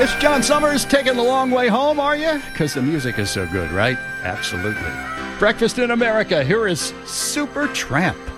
It's John Summers taking the long way home, are you? Because the music is so good, right? Absolutely. Breakfast in America. Here is Supertramp.